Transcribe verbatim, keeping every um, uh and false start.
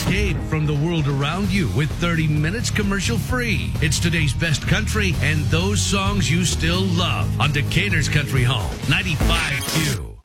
Escape from the world around you with thirty minutes commercial free. It's today's best country and those songs you still love on Decatur's Country Home, ninety-five point two.